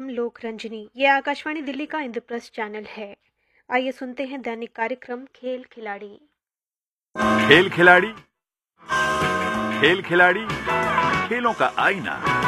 कार्यक्रम लोक रंजनी। ये आकाशवाणी दिल्ली का इंद्रप्रस्थ चैनल है। आइए सुनते हैं दैनिक कार्यक्रम खेल खिलाड़ी। खेल खिलाड़ी, खेल खिलाड़ी, खेलों का आईना।